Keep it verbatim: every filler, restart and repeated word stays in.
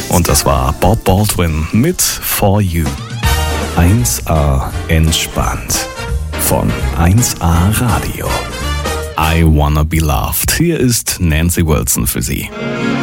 Und das war Bob Baldwin mit For You. eins A entspannt von eins A Radio. I Wanna Be Loved. Hier ist Nancy Wilson für Sie.